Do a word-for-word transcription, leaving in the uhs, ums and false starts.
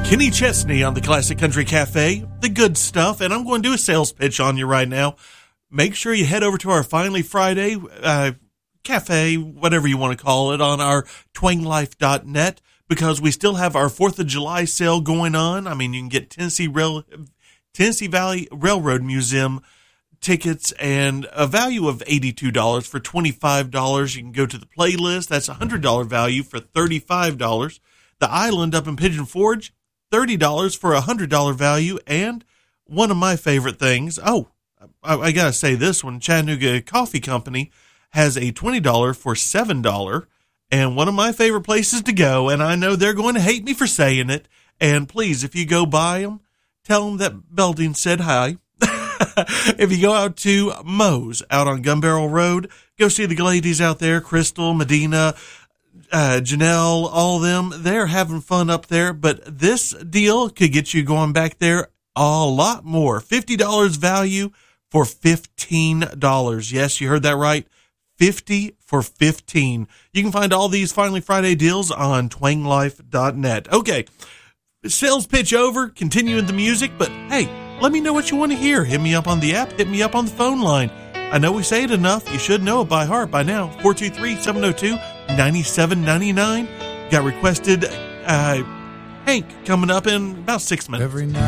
Kenny Chesney on the Classic Country Cafe, the good stuff, and I'm going to do a sales pitch on you right now. Make sure you head over to our Finally Friday uh, cafe, whatever you want to call it, on our twang life dot net, because we still have our fourth of July sale going on. I mean, you can get Tennessee Rail, Tennessee Valley Railroad Museum tickets and a value of eighty-two dollars for twenty-five dollars. You can go to the playlist. That's a one hundred dollars value for thirty-five dollars. The Island up in Pigeon Forge, thirty dollars for a one hundred dollars value. And one of my favorite things, oh, I, I got to say this one, Chattanooga Coffee Company has a twenty dollars for seven dollars. And one of my favorite places to go, and I know they're going to hate me for saying it, and please, if you go by them, tell them that Belding said hi. If you go out to Moe's out on Gun Barrel Road, go see the ladies out there, Crystal, Medina, uh, Janelle, all of them. They're having fun up there, but this deal could get you going back there a lot more. fifty dollars value for fifteen dollars. Yes, you heard that right. fifty for fifteen. You can find all these Finally Friday deals on twang life dot net. Okay, sales pitch over, continuing the music, but hey, let me know what you want to hear. Hit me up on the app, hit me up on the phone line. I know we say it enough. You should know it by heart by now. four two three, seven oh two, nine seven nine nine. Got requested uh, Hank coming up in about six minutes. Every night.